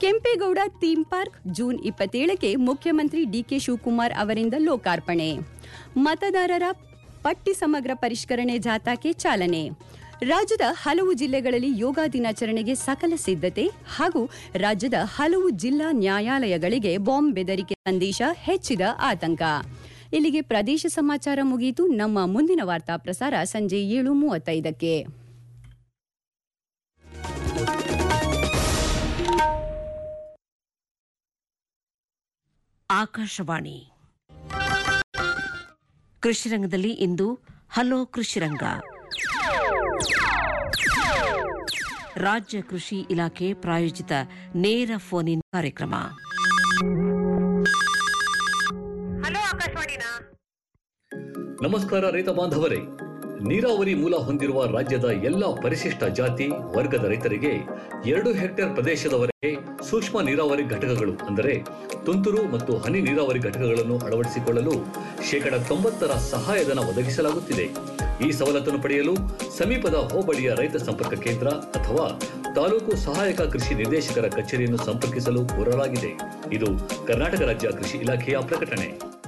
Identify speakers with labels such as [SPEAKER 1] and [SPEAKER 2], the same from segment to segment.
[SPEAKER 1] Kempegowda theme park June 27ಕ್ಕೆ ಮುಖ್ಯಮಂತ್ರಿ DK Shivakumar ಅವರಿಂದ ಲೋಕಾರ್ಪಣೆ. ಮತದಾರರ ಪಟ್ಟಿ ಸಮಗ್ರ ಪರಿಷ್ಕರಣೆ ಜಾಥಾಕ್ಕೆ ಚಾಲನೆ. ರಾಜ್ಯದ ಹಲವು ಜಿಲ್ಲೆಗಳಲ್ಲಿ ಯೋಗ ದಿನಾಚರಣೆಗೆ ಸಕಲ ಸಿದ್ಧತೆ ಹಾಗೂ ರಾಜ್ಯದ ಹಲವು ಜಿಲ್ಲಾ ನ್ಯಾಯಾಲಯಗಳಿಗೆ ಬಾಂಬ್ ಬೆದರಿಕೆ ಸಂದೇಶ, ಹೆಚ್ಚಿದ ಆತಂಕ. ಇಲ್ಲಿಗೆ ಪ್ರದೇಶ ಸಮಾಚಾರ ಮುಗಿಯಿತು. ನಮ್ಮ ಮುಂದಿನ ವಾರ್ತಾ ಪ್ರಸಾರ ಸಂಜೆ 7:35ಕ್ಕೆ.
[SPEAKER 2] ಆಕಾಶವಾಣಿ ಕೃಷಿರಂಗದಲ್ಲಿ ಇಂದು ಹಲೋ ಕೃಷಿರಂಗ. ರಾಜ್ಯ ಕೃಷಿ ಇಲಾಖೆ ಪ್ರಾಯೋಜಿತ ನೇರ ಫೋನ್ ಇನ್ ಕಾರ್ಯಕ್ರಮ.
[SPEAKER 3] ನಮಸ್ಕಾರ ರೈತ ಬಾಂಧವರೇ, ನೀರಾವರಿ ಮೂಲ ಹೊಂದಿರುವ ರಾಜ್ಯದ ಎಲ್ಲಾ ಪರಿಶಿಷ್ಟ ಜಾತಿ ವರ್ಗದ ರೈತರಿಗೆ 2 ಹೆಕ್ಟೇರ್ ಪ್ರದೇಶದವರೆಗೆ ಸೂಕ್ಷ್ಮ ನೀರಾವರಿ ಘಟಕಗಳು ಅಂದರೆ ತುಂತುರು ಮತ್ತು ಹನಿ ನೀರಾವರಿ ಘಟಕಗಳನ್ನು ಅಳವಡಿಸಿಕೊಳ್ಳಲು 90% ಸಹಾಯಧನ ಒದಗಿಸಲಾಗುತ್ತಿದೆ. ಈ ಸವಲತ್ತನ್ನು ಪಡೆಯಲು ಸಮೀಪದ ಹೋಬಳಿಯ ರೈತ ಸಂಪರ್ಕ ಕೇಂದ್ರ ಅಥವಾ ತಾಲೂಕು ಸಹಾಯಕ ಕೃಷಿ ನಿರ್ದೇಶಕರ ಕಚೇರಿಯನ್ನು ಸಂಪರ್ಕಿಸಲು ಕೋರಲಾಗಿದೆ. ಇದು ಕರ್ನಾಟಕ ರಾಜ್ಯ ಕೃಷಿ ಇಲಾಖೆಯ ಪ್ರಕಟಣೆ.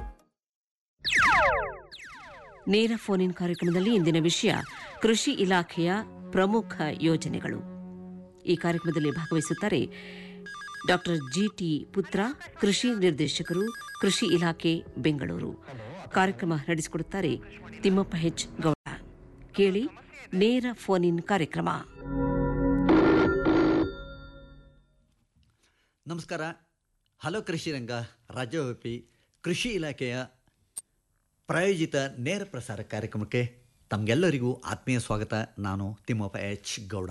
[SPEAKER 2] ನೇರ ಫೋನ್ ಇನ್ ಕಾರ್ಯಕ್ರಮದಲ್ಲಿ ಇಂದಿನ ವಿಷಯ ಕೃಷಿ ಇಲಾಖೆಯ ಪ್ರಮುಖ ಯೋಜನೆಗಳು. ಈ ಕಾರ್ಯಕ್ರಮದಲ್ಲಿ ಭಾಗವಹಿಸುತ್ತಾರೆ ಡಾಕ್ಟರ್ ಜಿಟಿ ಪುತ್ರ, ಕೃಷಿ ನಿರ್ದೇಶಕರು, ಕೃಷಿ ಇಲಾಖೆ, ಬೆಂಗಳೂರು. ಕಾರ್ಯಕ್ರಮ ನಡೆಸಿಕೊಡುತ್ತಾರೆ ತಿಮ್ಮಪ್ಪ ಹೆಚ್ ಗೌಡ. ಕೇಳಿ ನೇರ ಫೋನ್ ಇನ್ ಕಾರ್ಯಕ್ರಮ.
[SPEAKER 4] ನಮಸ್ಕಾರ. ಹಲೋ ಕೃಷಿರಂಗ ರಾಜ್ಯವ್ಯಾಪಿ ಕೃಷಿ ಇಲಾಖೆಯ ಪ್ರಾಯೋಜಿತ ನೇರ ಪ್ರಸಾರ ಕಾರ್ಯಕ್ರಮಕ್ಕೆ ತಮಗೆಲ್ಲರಿಗೂ ಆತ್ಮೀಯ ಸ್ವಾಗತ. ನಾನು ತಿಮ್ಮಪ್ಪ ಎಚ್ ಗೌಡ.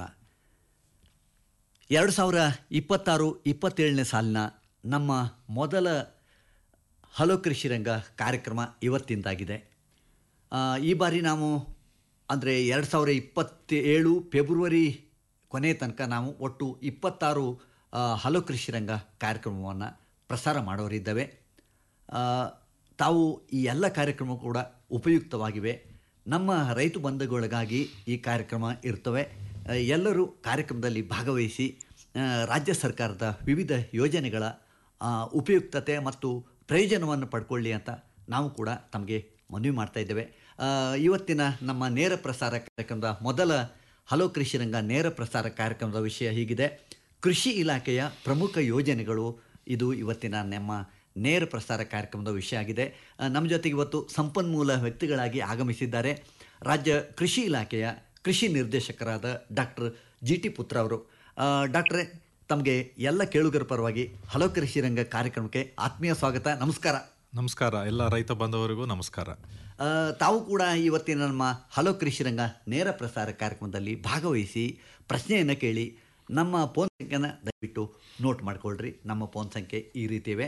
[SPEAKER 4] 2026-27ನೇ ಸಾಲಿನ ನಮ್ಮ ಮೊದಲ ಹಲೋ ಕೃಷಿರಂಗ ಕಾರ್ಯಕ್ರಮ ಇವತ್ತಿಂದಾಗಿದೆ. ಈ ಬಾರಿ ನಾವು ಅಂದರೆ 2027 ಫೆಬ್ರವರಿ ಕೊನೆ ತನಕ ನಾವು ಒಟ್ಟು 26 ಹಲೋ ಕೃಷಿರಂಗ ಕಾರ್ಯಕ್ರಮವನ್ನು ಪ್ರಸಾರ ಮಾಡೋರಿದ್ದೇವೆ. ತಾವು ಈ ಎಲ್ಲ ಕಾರ್ಯಕ್ರಮ ಕೂಡ ಉಪಯುಕ್ತವಾಗಿವೆ. ನಮ್ಮ ರೈತ ಬಂಧುಗಳಿಗಾಗಿ ಈ ಕಾರ್ಯಕ್ರಮ ಇರ್ತವೆ. ಎಲ್ಲರೂ ಕಾರ್ಯಕ್ರಮದಲ್ಲಿ ಭಾಗವಹಿಸಿ ರಾಜ್ಯ ಸರ್ಕಾರದ ವಿವಿಧ ಯೋಜನೆಗಳ ಉಪಯುಕ್ತತೆ ಮತ್ತು ಪ್ರಯೋಜನವನ್ನು ಪಡ್ಕೊಳ್ಳಿ ಅಂತ ನಾವು ಕೂಡ ತಮಗೆ ಮನವಿ ಮಾಡ್ತಾ ಇದ್ದೇವೆ. ಇವತ್ತಿನ ನಮ್ಮ ನೇರ ಪ್ರಸಾರ ಕಾರ್ಯಕ್ರಮದ ಮೊದಲ ಹಲೋ ಕೃಷಿರಂಗ ನೇರ ಪ್ರಸಾರ ಕಾರ್ಯಕ್ರಮದ ವಿಷಯ ಹೀಗಿದೆ: ಕೃಷಿ ಇಲಾಖೆಯ ಪ್ರಮುಖ ಯೋಜನೆಗಳು. ಇದು ಇವತ್ತಿನ ನಮ್ಮ ನೇರ ಪ್ರಸಾರ ಕಾರ್ಯಕ್ರಮದ ವಿಷಯ ಆಗಿದೆ. ನಮ್ಮ ಜೊತೆಗೆ ಇವತ್ತು ಸಂಪನ್ಮೂಲ ವ್ಯಕ್ತಿಗಳಾಗಿ ಆಗಮಿಸಿದ್ದಾರೆ ರಾಜ್ಯ ಕೃಷಿ ಇಲಾಖೆಯ ಕೃಷಿ ನಿರ್ದೇಶಕರಾದ ಡಾಕ್ಟರ್ ಜಿಟಿ ಪುತ್ರ ಅವರು. ಡಾಕ್ಟ್ರೇ, ತಮಗೆ ಎಲ್ಲ ಕೇಳುಗರ ಪರವಾಗಿ ಹಲೋ ಕೃಷಿರಂಗ ಕಾರ್ಯಕ್ರಮಕ್ಕೆ ಆತ್ಮೀಯ ಸ್ವಾಗತ. ನಮಸ್ಕಾರ.
[SPEAKER 5] ನಮಸ್ಕಾರ. ಎಲ್ಲ ರೈತ ಬಾಂಧವರಿಗೂ ನಮಸ್ಕಾರ.
[SPEAKER 4] ತಾವು ಕೂಡ ಇವತ್ತಿನ ನಮ್ಮ ಹಲೋ ಕೃಷಿರಂಗ ನೇರ ಪ್ರಸಾರ ಕಾರ್ಯಕ್ರಮದಲ್ಲಿ ಭಾಗವಹಿಸಿ ಪ್ರಶ್ನೆಯನ್ನು ಕೇಳಿ ನಮ್ಮ ಫೋನ್ ಸಂಖ್ಯೆನ ದಯವಿಟ್ಟು ನೋಟ್ ಮಾಡಿಕೊಳ್ಳ್ರಿ. ನಮ್ಮ ಫೋನ್ ಸಂಖ್ಯೆ ಈ ರೀತಿ ಇವೆ: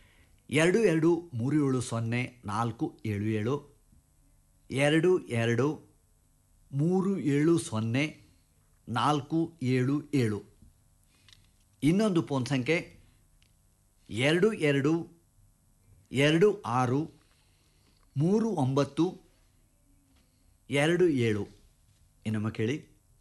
[SPEAKER 4] 22370477, 22370477. ಇನ್ನೊಂದು ಫೋನ್ ಸಂಖ್ಯೆ 22263927. ಇನ್ನೊಮ್ಮೆ ಕೇಳಿ: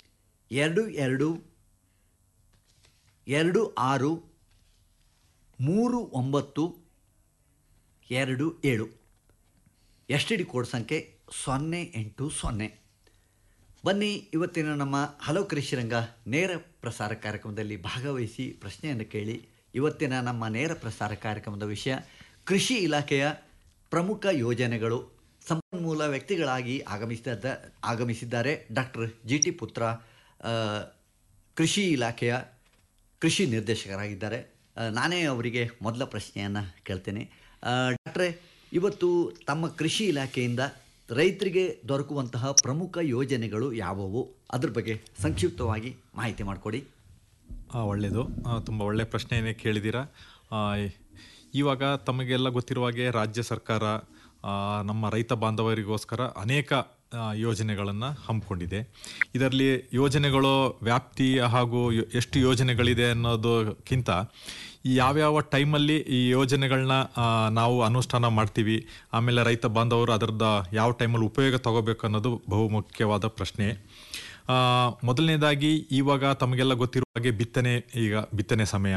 [SPEAKER 4] 22263927. STD ಕೋಡ್ ಸಂಖ್ಯೆ 080. ಬನ್ನಿ, ಇವತ್ತಿನ ನಮ್ಮ ಹಲೋ ಕೃಷಿರಂಗ ನೇರ ಪ್ರಸಾರ ಕಾರ್ಯಕ್ರಮದಲ್ಲಿ ಭಾಗವಹಿಸಿ ಪ್ರಶ್ನೆಯನ್ನು ಕೇಳಿ. ಇವತ್ತಿನ ನಮ್ಮ ನೇರ ಪ್ರಸಾರ ಕಾರ್ಯಕ್ರಮದ ವಿಷಯ ಕೃಷಿ ಇಲಾಖೆಯ ಪ್ರಮುಖ ಯೋಜನೆಗಳು. ಸಂಪನ್ಮೂಲ ವ್ಯಕ್ತಿಗಳಾಗಿ ಆಗಮಿಸಿದ್ದಾರೆ ಡಾಕ್ಟರ್ ಜಿಟಿ ಪುತ್ರ, ಕೃಷಿ ಇಲಾಖೆಯ ಕೃಷಿ ನಿರ್ದೇಶಕರಾಗಿದ್ದಾರೆ. ನಾನೇ ಅವರಿಗೆ ಮೊದಲ ಪ್ರಶ್ನೆಯನ್ನು ಕೇಳ್ತೇನೆ. ಡಾಕ್ಟ್ರೇ, ಇವತ್ತು ತಮ್ಮ ಕೃಷಿ ಇಲಾಖೆಯಿಂದ ರೈತರಿಗೆ ದೊರಕುವಂತಹ ಪ್ರಮುಖ ಯೋಜನೆಗಳು ಯಾವುವು? ಅದ್ರ ಬಗ್ಗೆ ಸಂಕ್ಷಿಪ್ತವಾಗಿ ಮಾಹಿತಿ ಮಾಡಿಕೊಡಿ.
[SPEAKER 5] ಒಳ್ಳೆಯದು. ತುಂಬ ಒಳ್ಳೆಯ ಪ್ರಶ್ನೆಯನ್ನೇ ಕೇಳಿದ್ದೀರಾ. ಇವಾಗ ತಮಗೆಲ್ಲ ಗೊತ್ತಿರುವ ಹಾಗೆ ರಾಜ್ಯ ಸರ್ಕಾರ ನಮ್ಮ ರೈತ ಬಾಂಧವರಿಗೋಸ್ಕರ ಅನೇಕ ಯೋಜನೆಗಳನ್ನು ಹಮ್ಮಿಕೊಂಡಿದೆ. ಇದರಲ್ಲಿ ಯೋಜನೆಗಳು ವ್ಯಾಪ್ತಿ ಹಾಗೂ ಎಷ್ಟು ಯೋಜನೆಗಳಿದೆ ಅನ್ನೋದಕ್ಕಿಂತ ಯಾವ್ಯಾವ ಟೈಮಲ್ಲಿ ಈ ಯೋಜನೆಗಳನ್ನ ನಾವು ಅನುಷ್ಠಾನ ಮಾಡ್ತೀವಿ, ಆಮೇಲೆ ರೈತ ಬಾಂಧವರು ಅದರದ್ದು ಯಾವ ಟೈಮಲ್ಲಿ ಉಪಯೋಗ ತಗೋಬೇಕು ಅನ್ನೋದು ಬಹುಮುಖ್ಯವಾದ ಪ್ರಶ್ನೆ. ಮೊದಲನೇದಾಗಿ ಇವಾಗ ತಮಗೆಲ್ಲ ಗೊತ್ತಿರುವ ಹಾಗೆ ಬಿತ್ತನೆ ಸಮಯ.